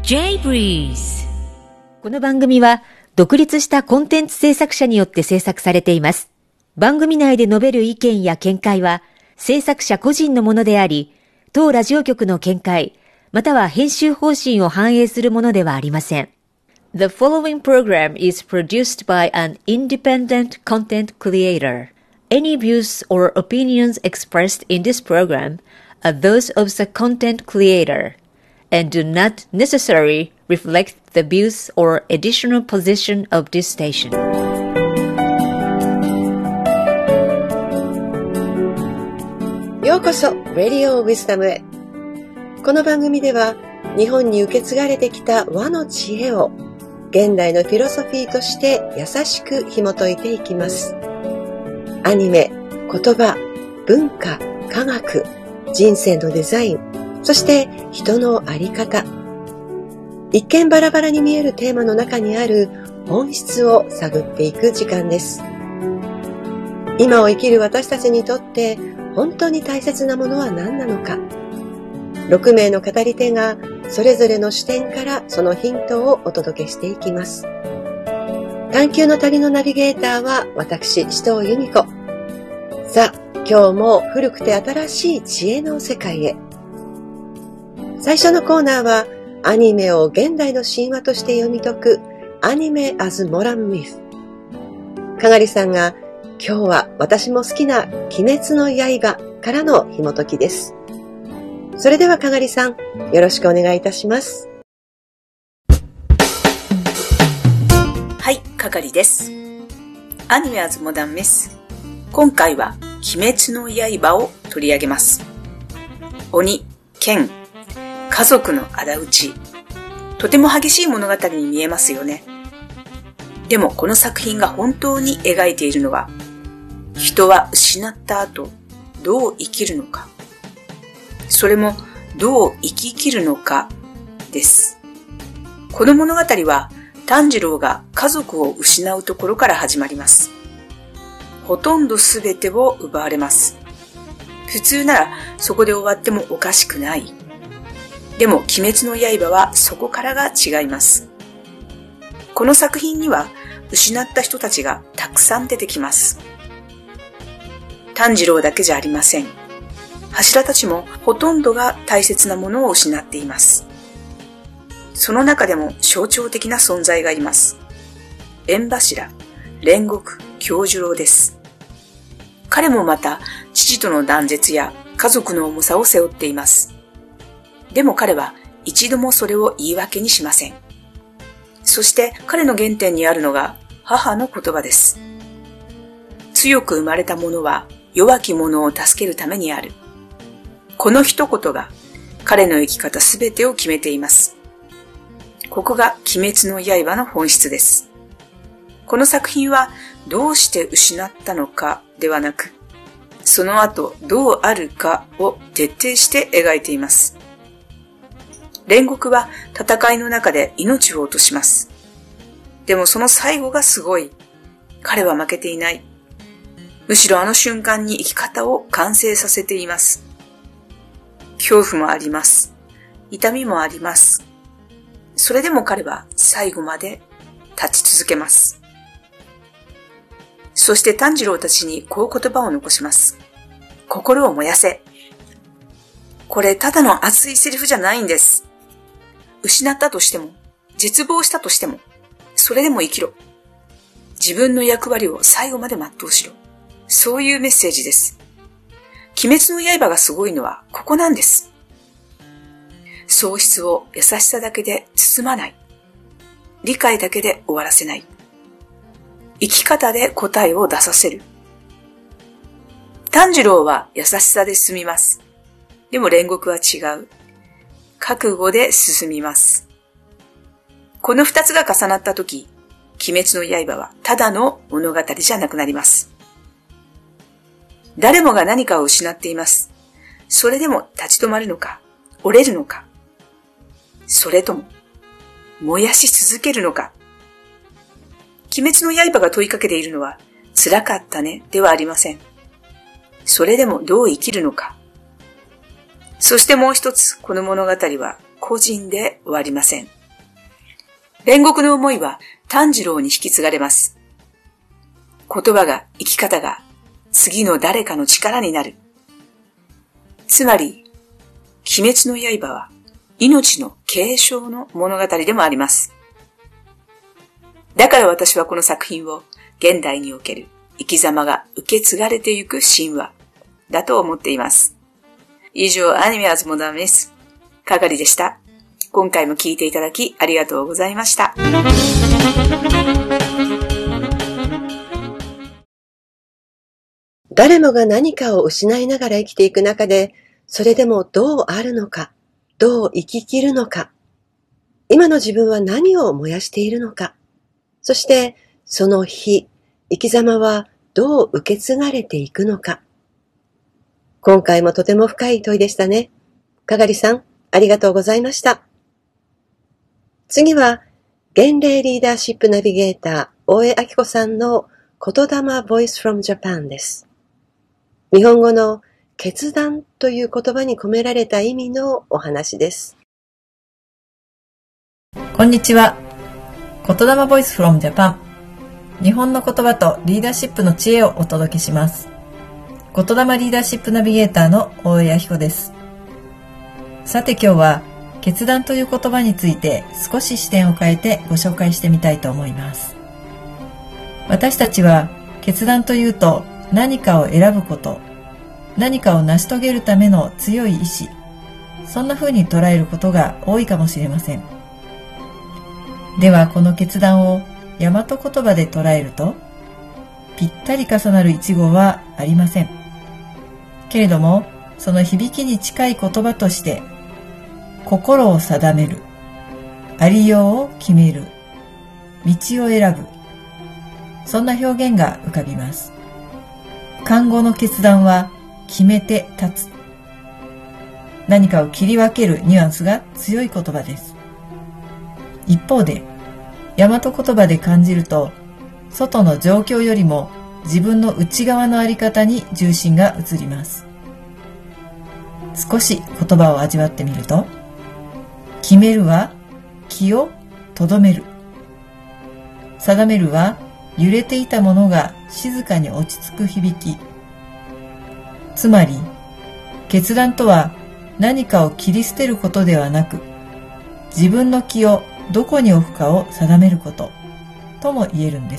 J-Breeze。この番組は独立したコンテンツ制作者によって制作されています。番組内で述べる意見や見解は制作者個人のものであり、当ラジオ局の見解、または編集方針を反映するものではありません。The following program is produced by an independent content creator.Any views or opinions expressed in this program are those of the content creator and do not necessarily reflect the views or editorial position of this station. ようこそ Radio Wisdom へ。この番組では日本に受け継がれてきた和の知恵を現代のフィロソフィーとして優しく紐解いていきます。アニメ、言葉、文化、科学、人生のデザイン、そして人の在り方。一見バラバラに見えるテーマの中にある本質を探っていく時間です。今を生きる私たちにとって本当に大切なものは何なのか。6名の語り手がそれぞれの視点からそのヒントをお届けしていきます。探求の旅のナビゲーターは私、紫藤由美子。さあ、今日も古くて新しい知恵の世界へ。最初のコーナーは、アニメを現代の神話として読み解く、アニメ as Modern Myth。かがりさんが、今日は私も好きな鬼滅の刃からの紐解きです。それではかがりさん、よろしくお願いいたします。 はい、かがりです。アニメ as Modern Myth。今回は鬼滅の刃を取り上げます。鬼、剣、家族の仇討ち。とても激しい物語に見えますよね。でもこの作品が本当に描いているのは、人は失った後、どう生きるのか。それもどう生き切るのかです。この物語は炭治郎が家族を失うところから始まります。ほとんどすべてを奪われます。普通ならそこで終わってもおかしくない。でも鬼滅の刃はそこからが違います。この作品には失った人たちがたくさん出てきます。炭治郎だけじゃありません。柱たちもほとんどが大切なものを失っています。その中でも象徴的な存在がいます。縁柱、煉獄、杏寿郎です。彼もまた父との断絶や家族の重さを背負っています。でも彼は一度もそれを言い訳にしません。そして彼の原点にあるのが母の言葉です。強く生まれた者は弱き者を助けるためにある。この一言が彼の生き方すべてを決めています。ここが鬼滅の刃の本質です。この作品はどうして失ったのかではなく、その後どうあるかを徹底して描いています。煉獄は戦いの中で命を落とします。でもその最後がすごい。彼は負けていない。むしろあの瞬間に生き方を完成させています。恐怖もあります。痛みもあります。それでも彼は最後まで立ち続けます。そして炭治郎たちにこう言葉を残します。心を燃やせ。これただの熱いセリフじゃないんです。失ったとしても、絶望したとしても、それでも生きろ。自分の役割を最後まで全うしろ。そういうメッセージです。鬼滅の刃がすごいのはここなんです。喪失を優しさだけで包まない。理解だけで終わらせない。生き方で答えを出させる。炭治郎は優しさで進みます。でも煉獄は違う。覚悟で進みます。この二つが重なったとき、鬼滅の刃はただの物語じゃなくなります。誰もが何かを失っています。それでも立ち止まるのか、折れるのか、それとも燃やし続けるのか。鬼滅の刃が問いかけているのは、辛かったねではありません。それでもどう生きるのか。そしてもう一つ、この物語は個人で終わりません。 煉獄の思いは炭治郎に引き継がれます。言葉が、生き方が、次の誰かの力になる。つまり、鬼滅の刃は命の継承の物語でもあります。だから私はこの作品を現代における生き様が受け継がれていく神話だと思っています。以上、アニメアズモダンミス係でした。今回も聞いていただきありがとうございました。 誰もが何かを失いながら生きていく中で、それでもどうあるのか、どう生き切るのか、今の自分は何を燃やしているのか、そしてその生き様はどう受け継がれていくのか。今回もとても深い問いでしたね。かがりさん、ありがとうございました。次は、玄霊リーダーシップナビゲーター、大江明子さんの言霊ボイスフロムジャパンです。日本語の決断という言葉に込められた意味のお話です。 こんにちは。言霊ボイスフロムジャパン。日本の言葉とリーダーシップの知恵をお届けします。言霊リーダーシップナビゲーターの大江明子です。さて今日は決断という言葉について少し視点を変えてご紹介してみたいと思います。私たちは決断というと何かを選ぶこと、何かを成し遂げるための強い意志、そんな風に捉えることが多いかもしれません。ではこの決断を大和言葉で捉えると、ぴったり重なる一語はありません。けれども、その響きに近い言葉として、心を定める、ありようを決める、道を選ぶ、そんな表現が浮かびます。漢語の決断は決めて立つ。何かを切り分けるニュアンスが強い言葉です。一方で、大和言葉で感じると、外の状況よりも自分の内側のあり方に重心が移ります。少し言葉を味わってみると、決めるは気を留める。定めるは揺れていたものが静かに落ち着く響き。つまり、決断とは何かを切り捨てることではなく、自分の気をどこに置くかを定めることとも言えるんです。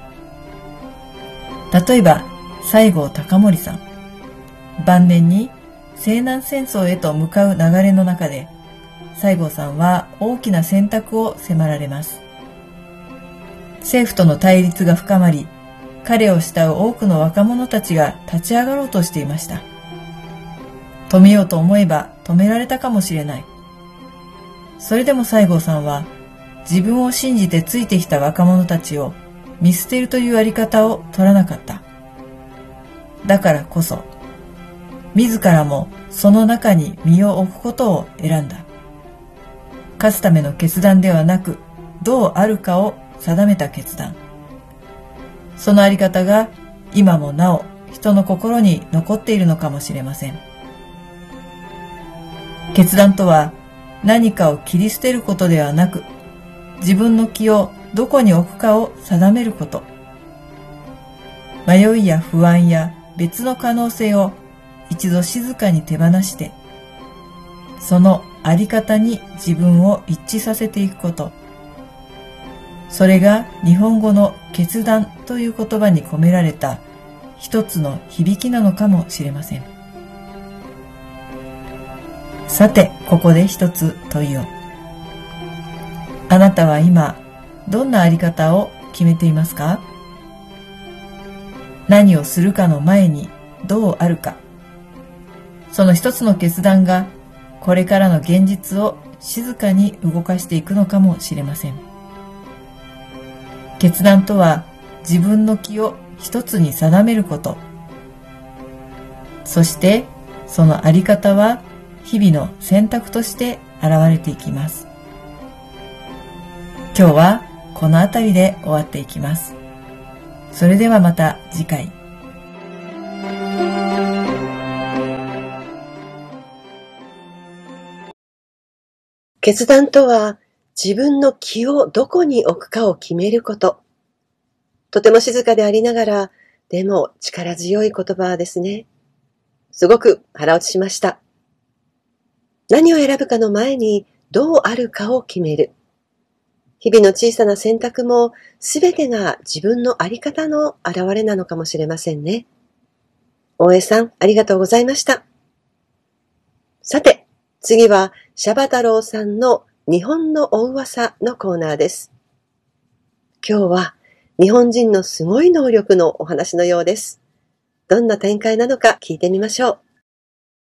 例えば、西郷隆盛さん。晩年に西南戦争へと向かう流れの中で、西郷さんは大きな選択を迫られます。政府との対立が深まり、彼を慕う多くの若者たちが立ち上がろうとしていました。止めようと思えば止められたかもしれない。それでも西郷さんは自分を信じてついてきた若者たちを見捨てるというあり方を取らなかった。だからこそ、自らもその中に身を置くことを選んだ。勝つための決断ではなく、どうあるかを定めた決断。そのあり方が今もなお人の心に残っているのかもしれません。決断とは何かを切り捨てることではなく、自分の気をどこに置くかを定めること。迷いや不安や別の可能性を一度静かに手放して、そのあり方に自分を一致させていくこと。それが日本語の決断という言葉に込められた一つの響きなのかもしれません。さて、ここで一つ問いを。あなたは今、どんなあり方を決めていますか？何をするかの前にどうあるか。その一つの決断が、これからの現実を静かに動かしていくのかもしれません。決断とは、自分の気を一つに定めること。そして、そのあり方は、日々の選択として現れていきます。今日はこのあたりで終わっていきます。それではまた次回。 決断とは自分の気をどこに置くかを決めること。とても静かでありながら、でも力強い言葉ですね。すごく腹落ちしました。何を選ぶかの前にどうあるかを決める。日々の小さな選択もすべてが自分のあり方の表れなのかもしれませんね。大江さん、ありがとうございました。さて、次はシャバ太郎さんの日本のお噂のコーナーです。今日は日本人のすごい能力のお話のようです。どんな展開なのか聞いてみましょう。